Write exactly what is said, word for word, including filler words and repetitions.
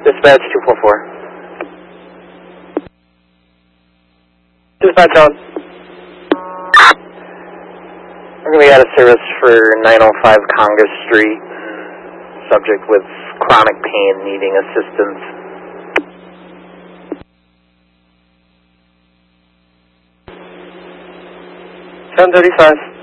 Dispatch two four four. Dispatch on. We're going to be out of service for nine oh five Congress Street. Subject with chronic pain needing assistance. ten thirty-five.